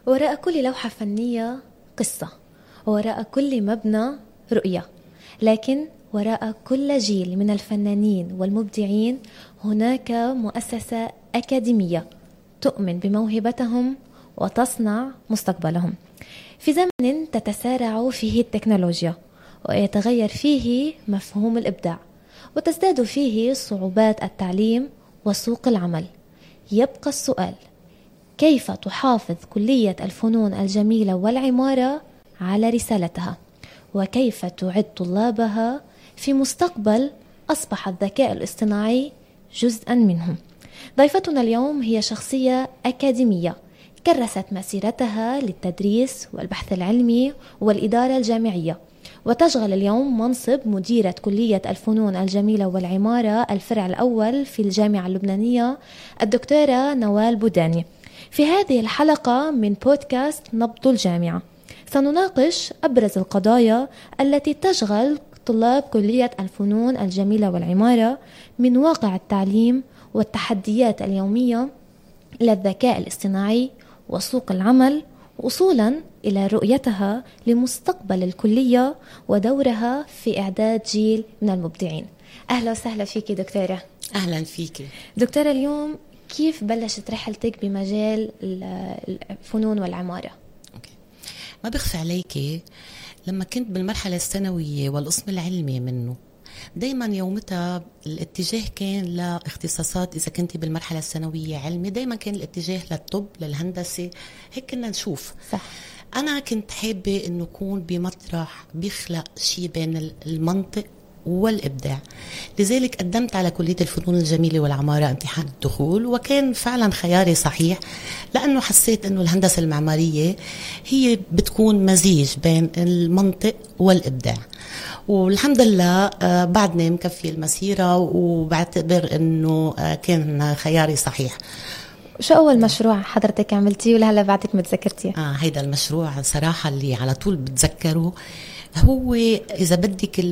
وراء كل لوحة فنية قصة، وراء كل مبنى رؤية، لكن وراء كل جيل من الفنانين والمبدعين هناك مؤسسة أكاديمية تؤمن بموهبتهم وتصنع مستقبلهم. في زمن تتسارع فيه التكنولوجيا ويتغير فيه مفهوم الإبداع وتزداد فيه صعوبات التعليم وسوق العمل، يبقى السؤال: كيف تحافظ كلية الفنون الجميلة والعمارة على رسالتها؟ وكيف تعد طلابها في مستقبل أصبح الذكاء الاصطناعي جزءا منه؟ ضيفتنا اليوم هي شخصية أكاديمية كرست مسيرتها للتدريس والبحث العلمي والإدارة الجامعية، وتشغل اليوم منصب مديرة كلية الفنون الجميلة والعمارة الفرع الأول في الجامعة اللبنانية، الدكتورة نوال بوداني. في هذه الحلقة من بودكاست نبض الجامعة سنناقش أبرز القضايا التي تشغل طلاب كلية الفنون الجميلة والعمارة، من واقع التعليم والتحديات اليومية إلى الذكاء الاصطناعي وسوق العمل، وصولا إلى رؤيتها لمستقبل الكلية ودورها في إعداد جيل من المبدعين. أهلا وسهلا فيك دكتورة. أهلا فيك دكتورة. اليوم كيف بلشت رحلتك بمجال الفنون والعمارة؟ ما بخفي عليك، لما كنت بالمرحلة الثانوية والقسم العلمي منه دايما يومتها الاتجاه كان لاختصاصات. إذا كنت بالمرحلة الثانوية علمي دايما كان الاتجاه للطب للهندسة، هيك كنا نشوف. صح. أنا كنت حابة إنه يكون بمطرح بيخلق شيء بين المنطق والإبداع، لذلك قدمت على كلية الفنون الجميلة والعمارة امتحان الدخول، وكان فعلا خياري صحيح، لأنه حسيت أنه الهندسة المعمارية هي بتكون مزيج بين المنطق والإبداع، والحمد لله بعدني مكفي المسيرة، وبعتبر أنه كان خياري صحيح. شو أول مشروع حضرتك عملتيه ولهلا بعدك متذكرتيه؟ هيدا المشروع صراحة اللي على طول بتذكره، هو إذا بدك